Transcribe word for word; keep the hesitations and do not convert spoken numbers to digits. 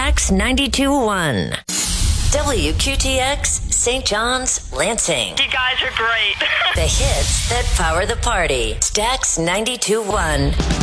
Stax ninety-two point one. W Q T X, Saint John's, Lansing. You guys are great. The hits that power the party. Stax ninety-two point one.